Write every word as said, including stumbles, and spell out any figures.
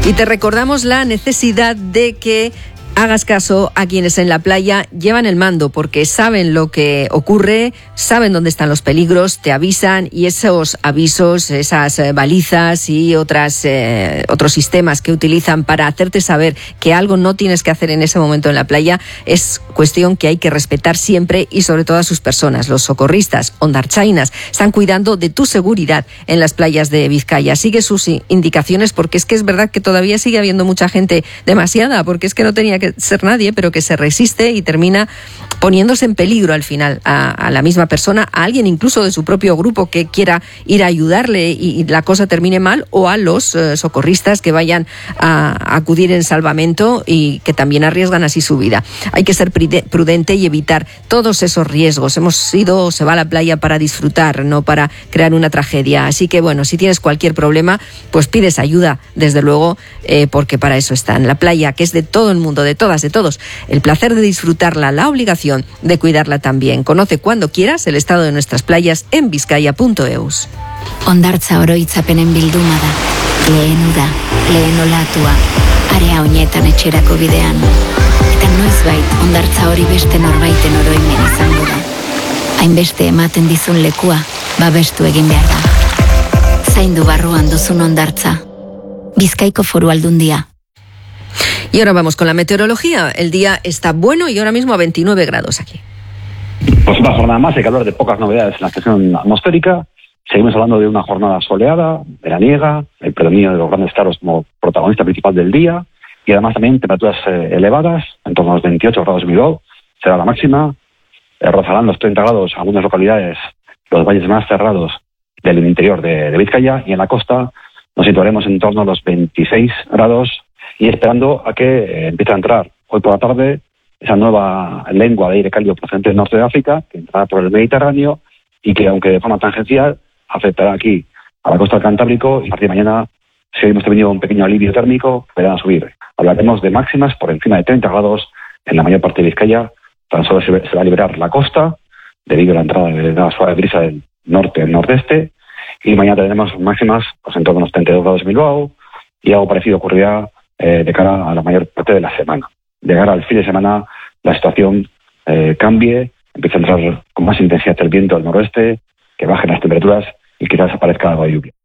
Y te recordamos la necesidad de que hagas caso a quienes en la playa llevan el mando, porque saben lo que ocurre, saben dónde están los peligros, te avisan, y esos avisos, esas eh, balizas y otras eh, otros sistemas que utilizan para hacerte saber que algo no tienes que hacer en ese momento en la playa, es cuestión que hay que respetar siempre, y sobre todo a sus personas. Los socorristas, hondartzainas, están cuidando de tu seguridad en las playas de Vizcaya. Sigue sus indicaciones, porque es que es verdad que todavía sigue habiendo mucha gente, demasiada, porque es que no tenía que ser nadie, pero que se resiste y termina poniéndose en peligro al final a, a la misma persona, a alguien incluso de su propio grupo que quiera ir a ayudarle y, y la cosa termine mal, o a los eh, socorristas que vayan a, a acudir en salvamento y que también arriesgan así su vida. Hay que ser prudente y evitar todos esos riesgos. Hemos ido, se va a la playa para disfrutar, no para crear una tragedia. Así que bueno, si tienes cualquier problema, pues pides ayuda, desde luego, eh, porque para eso está en la playa, que es de todo el mundo, de todas, de todos. El placer de disfrutarla, la obligación de cuidarla también. Conoce cuando quieras el estado de nuestras playas en bizkaia punto eus. Hondartza oroitzapenen bilduma da, lehen ura, lehen olatua, area honetan etxerako bidean. Eta noizbait, hondartza hori beste norbaiten oroimen izango da. Hainbeste ematen dizun lekua, babestu egin behar da. Zaindu barruan duzun hondartza. Bizkaiko Foru Aldundia. Y ahora vamos con la meteorología. El día está bueno y ahora mismo a veintinueve grados aquí. Pues una jornada más, hay que hablar de pocas novedades en la estación atmosférica. Seguimos hablando de una jornada soleada, veraniega, el predominio de los grandes claros como protagonista principal del día, y además también temperaturas eh, elevadas, en torno a los veintiocho grados en Bilbao, será la máxima, eh, rozarán los treinta grados en algunas localidades, los valles más cerrados del interior de, de Vizcaya, y en la costa nos situaremos en torno a los veintiséis grados, y esperando a que eh, empiece a entrar hoy por la tarde esa nueva lengua de aire cálido procedente del norte de África, que entrará por el Mediterráneo y que, aunque de forma tangencial, afectará aquí a la costa del Cantábrico, y a partir de mañana, si hemos tenido un pequeño alivio térmico, verán a subir. Hablaremos de máximas por encima de treinta grados en la mayor parte de Vizcaya. Tan solo se, se va a liberar la costa debido a la entrada de la suave brisa del norte al nordeste, y mañana tendremos máximas pues, en torno a los treinta y dos grados en Bilbao, y algo parecido ocurrirá eh, de cara a la mayor parte de la semana. De cara al fin de semana, la situación eh, cambie, empieza a entrar con más intensidad el viento del noroeste, que bajen las temperaturas y quizás aparezca algo de lluvia.